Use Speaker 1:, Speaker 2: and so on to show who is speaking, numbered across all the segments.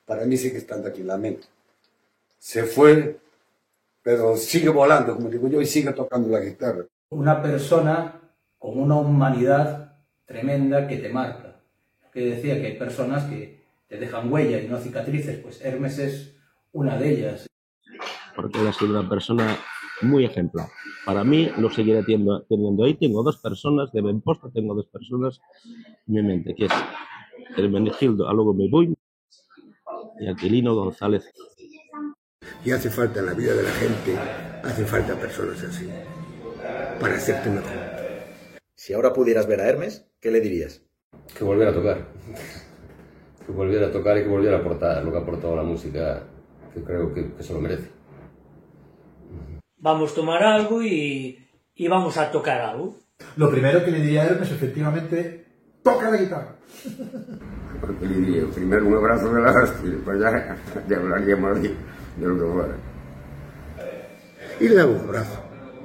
Speaker 1: para mí sigue estando aquí en la mente. Se fue, pero sigue volando, como digo yo, y sigue tocando la guitarra.
Speaker 2: Una persona con una humanidad tremenda que te marca. Que decía que hay personas que te dejan huella y no cicatrices, pues Hermes es una de ellas.
Speaker 3: Porque él ha sido una persona muy ejemplar. Para mí lo seguiré teniendo ahí. Tengo dos personas, de Benposta tengo dos personas en mi mente, que es Hermenegildo Alogo Mebuy y Aquilino González.
Speaker 4: Y hace falta en la vida de la gente, hace falta personas así, para hacerte mejor.
Speaker 5: Si ahora pudieras ver a Hermes, ¿qué le dirías?
Speaker 6: Que volviera a tocar. Que volviera a tocar y que volviera a aportar lo que ha aportado a la música, que creo que se lo merece.
Speaker 7: Vamos a tomar algo y vamos a tocar algo.
Speaker 8: Lo primero que le diría a Hermes, efectivamente, toca la guitarra.
Speaker 4: Porque le diría, primero un abrazo de las y después ya hablaríamos de lo que fuera. Y le daba un abrazo.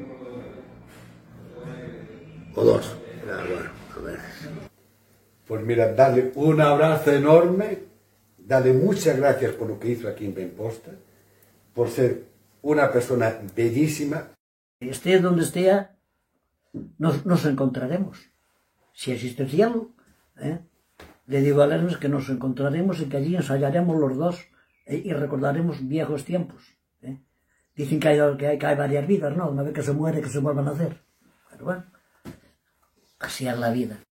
Speaker 4: O dos. Bueno, a ver.
Speaker 1: Pues mira, darle un abrazo enorme, darle muchas gracias por lo que hizo aquí en Benposta, por ser una persona bellísima.
Speaker 9: Esté donde esté, nos encontraremos. Si existe el cielo, le digo a Hermes que nos encontraremos y que allí ensayaremos los dos y recordaremos viejos tiempos. Dicen que hay varias vidas, ¿no? Una vez que se muere, que se vuelvan a hacer. Pero bueno, así es la vida.